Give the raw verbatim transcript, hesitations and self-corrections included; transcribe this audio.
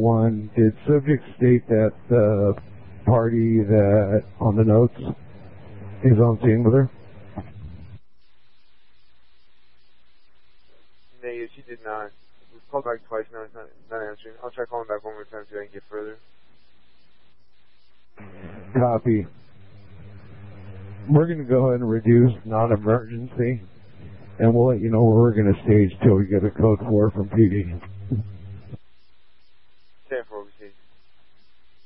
one, did subject state that the party that on the notes is on scene with her? Negative, she did not. We've called back twice now, it's not, not answering. I'll try calling back one more time so I can get further. Copy. We're going to go ahead and reduce non-emergency, and we'll let you know where we're going to stage till we get a code four from P D.